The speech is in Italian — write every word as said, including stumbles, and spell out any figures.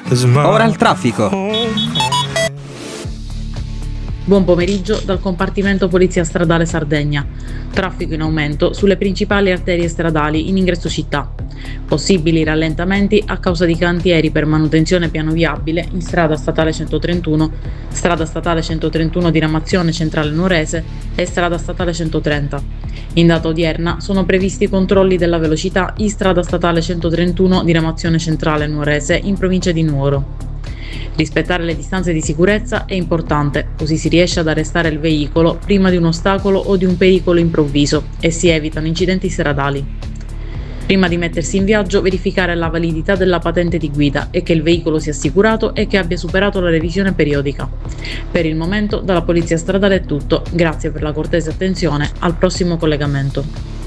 Ora il traffico. Buon pomeriggio dal compartimento Polizia Stradale Sardegna. Traffico in aumento sulle principali arterie stradali in ingresso città. Possibili rallentamenti a causa di cantieri per manutenzione piano viabile in strada statale centotrentuno, strada statale centotrentuno diramazione centrale Nuorese e strada statale centotrenta. In data odierna sono previsti controlli della velocità in strada statale centotrentuno diramazione centrale Nuorese in provincia di Nuoro. Rispettare le distanze di sicurezza è importante, così si riesce ad arrestare il veicolo prima di un ostacolo o di un pericolo improvviso e si evitano incidenti stradali. Prima di mettersi in viaggio, verificare la validità della patente di guida e che il veicolo sia assicurato e che abbia superato la revisione periodica. Per il momento dalla Polizia Stradale è tutto, grazie per la cortese attenzione, al prossimo collegamento.